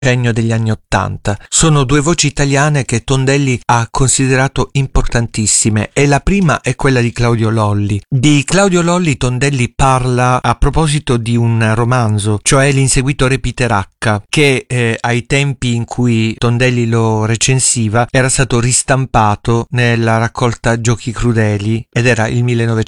decennio degli anni '80. Sono due voci italiane che Tondelli ha considerato importantissime e la prima è quella di Claudio Lolli. Di Claudio Lolli Tondelli parla a proposito di un romanzo, cioè L'inseguitore Peter H, che ai tempi in cui Tondelli lo recensiva era stato ristampato nella raccolta Giochi crudeli ed era il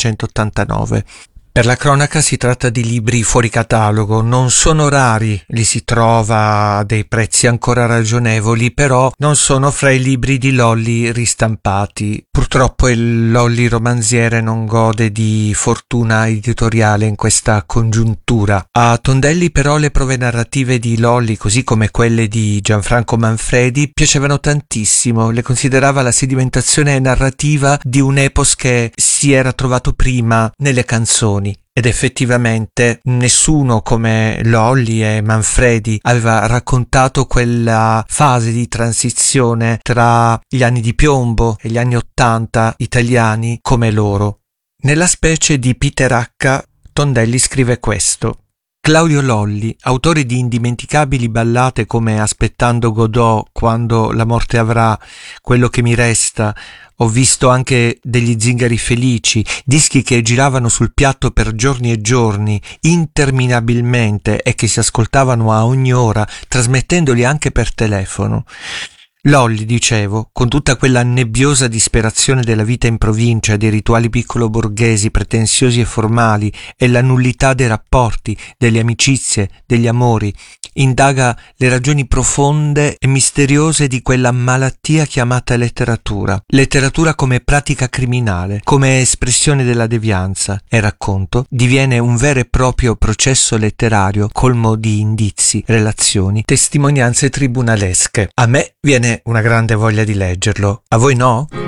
1989. Per la cronaca si tratta di libri fuori catalogo, non sono rari, li si trova a dei prezzi ancora ragionevoli, però non sono fra i libri di Lolli ristampati. Purtroppo il Lolli romanziere non gode di fortuna editoriale in questa congiuntura. A Tondelli però le prove narrative di Lolli, così come quelle di Gianfranco Manfredi, piacevano tantissimo, le considerava la sedimentazione narrativa di un epos che si era trovato prima nelle canzoni. Ed effettivamente nessuno come Lolli e Manfredi aveva raccontato quella fase di transizione tra gli anni di piombo e gli anni '80 italiani come loro. Nella specie di Peter H. Tondelli scrive questo: Claudio Lolli, autore di indimenticabili ballate come Aspettando Godot, Quando la morte avrà, Quello che mi resta, ho visto anche degli zingari felici, dischi che giravano sul piatto per giorni e giorni, interminabilmente, e che si ascoltavano a ogni ora, trasmettendoli anche per telefono. Lolli, dicevo, con tutta quella nebbiosa disperazione della vita in provincia, dei rituali piccolo-borghesi pretensiosi e formali e la nullità dei rapporti, delle amicizie, degli amori, indaga le ragioni profonde e misteriose di quella malattia chiamata letteratura. Letteratura come pratica criminale, come espressione della devianza, e racconto diviene un vero e proprio processo letterario colmo di indizi, relazioni, testimonianze tribunalesche. A me viene una grande voglia di leggerlo. A voi no?